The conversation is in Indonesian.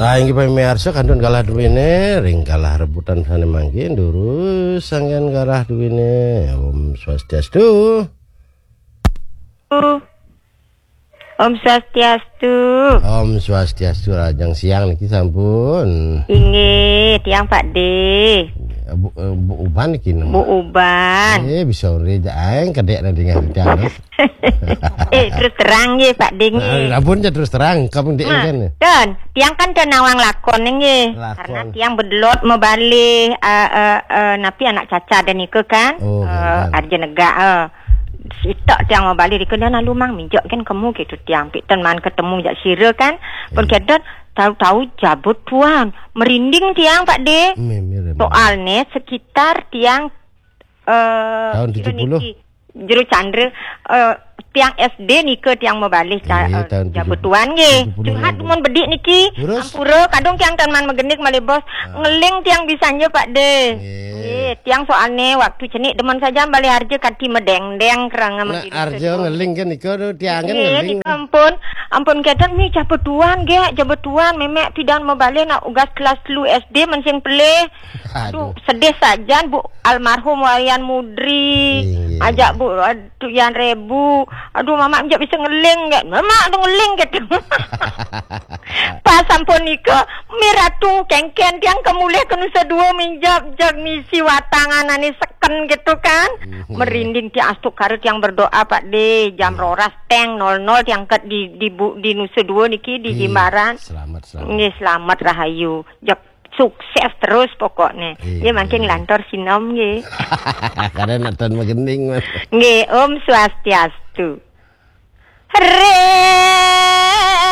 Inggih pamirsa kantun kalah duwene ring kalah rebutan sane mangke ndurus sanggen kalah duwene. Om Swastiastu. Om Swastiastu. Om Swastiastu rajang siang niki sampun. Inggih, tiang Pak D. Bu Uban iki nama. Bu Uban. Bisa reja aeng kedek dengan tiang. Terus terang nggih Pak D nggih. Ampun terus terang kamu dek kan. Dan tiang kan teu nawang lakon nggih. Karena tiang bedelot mau balik napi anak caca dan iku kan. Arja nega sitok tiang mau balik iku dan lumang minjok kan kamu gitu tiang piten man ketemu jak sira kan. Pun kedot tahu-tahu jabut tuan merinding tiang Pak D. Soalnya sekitar tiang tahun 70 Juru Chandra tiang SD nike tiang mau balik jabut tuan nggih. Curhat mun bedik niki ampura kadung tiang teman megenik malih bos ngeling tiang bisanya Pak D. Tiang soalnya waktu cenik demen saja balik harja kati medeng-deng keranga nah, arjo ngeling kan niko tiang kan ngeling. Ampun kedan mi jabut tuan ge jabut tuan memek pidan mau balik nak ugas kelas 3 SD mensing pelih. Aduh sedih saja Bu almarhum Wayan Mudri. Ajak Bu Tuyan Rebu. Aduh mama enjak bisa ngeling enggak? Mama ada ngeling gitu. Pas ampun niko miratu kengken tiang kemulih ke Nusa Dua minjak jag misi watangan ani seken gitu kan. Merinding ti astuk karut yang berdoa Pak D jam roras teng 00 tiang ket di Nusa Dua niki di Jimbaran. Selamat. Nggih selamat rahayu. Jak sukses terus pokoknya. Ya makin lantor sinom nggih. Karena nonton megening Mas. Nggih Om Swastiastu. Re